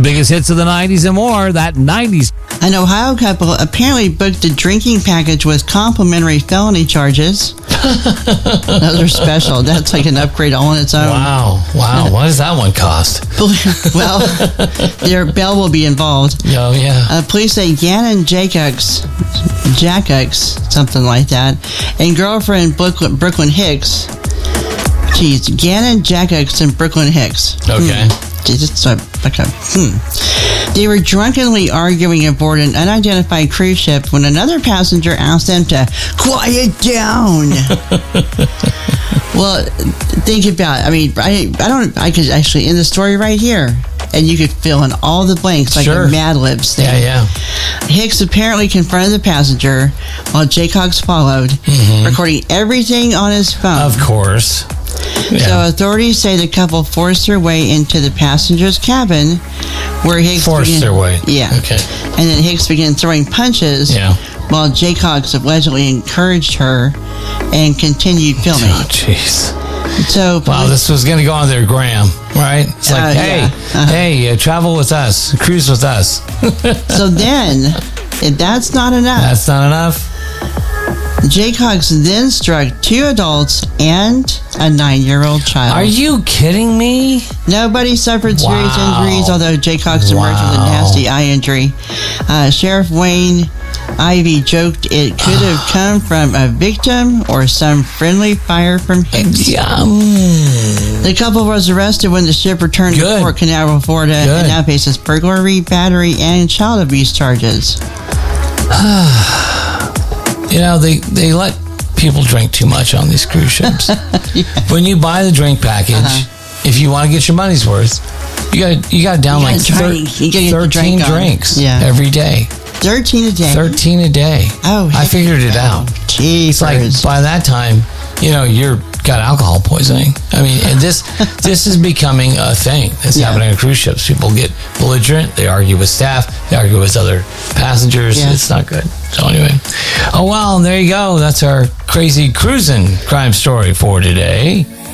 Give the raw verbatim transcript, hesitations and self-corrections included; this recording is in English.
The biggest hits of the nineties and more. That nineties. An Ohio couple apparently booked a drinking package with complimentary felony charges. Those are special. That's like an upgrade all on its own. Wow. Wow. What does that one cost? Well, their bail will be involved. Oh, yeah. Uh, police say Gannon Jacobs, Jacobs, something like that, and girlfriend Brooklyn, Brooklyn Hicks. Geez, Gannon Jacobs and Brooklyn Hicks. Okay. Hmm. It's a, like a, hmm. They were drunkenly arguing aboard an unidentified cruise ship when another passenger asked them to quiet down. Well, think about it. I mean, I, I don't, I could actually end the story right here, and you could fill in all the blanks like Sure. a Mad Libs thing. Yeah, yeah. Hicks apparently confronted the passenger while Jaycox followed, Mhm. recording everything on his phone. Of course. So Yeah. authorities say the couple forced their way into the passenger's cabin, where Hicks Forced began, their way. Yeah. Okay. And then Hicks began throwing punches, Yeah. while Jaycox allegedly encouraged her and continued filming. Oh, jeez. So Wow, this was going to go on their gram, right? It's like, Uh, hey, yeah. Uh-huh. hey, uh, travel with us, cruise with us. so then, if that's not enough, That's not enough. Jaycox then struck two adults and a nine-year-old child. Are you kidding me? Nobody suffered serious Wow. injuries, although Jaycox emerged with a Wow. nasty eye injury. Uh, Sheriff Wayne Ivy joked it could have come from a victim or some friendly fire from Hicks. Yum. The couple was arrested when the ship returned Good. to Port Canaveral, Florida, Good. and now faces burglary, battery, and child abuse charges. You know, they, they let people drink too much on these cruise ships. Yeah. When you buy the drink package, Uh-huh. if you want to get your money's worth, you got you got to down You like gotta thir- drink. You gotta get the thirteen drink on. drinks Yeah. every day. thirteen a day. thirteen a day. Oh, I heck figured it no. out. Jeepers. It's like by that time, you know, you're got alcohol poisoning. I mean, and this this is becoming a thing that's Yeah. happening on cruise ships. People get belligerent. They argue with staff. They argue with other passengers. Yeah. It's not good. So anyway, oh well, and there you go. That's our crazy cruising crime story for today.